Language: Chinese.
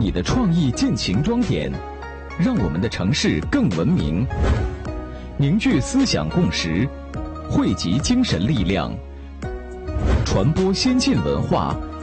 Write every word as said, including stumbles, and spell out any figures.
你的创意尽情装点，让我们的城市更文明。凝聚思想共识，汇集精神力量，传播先进文化，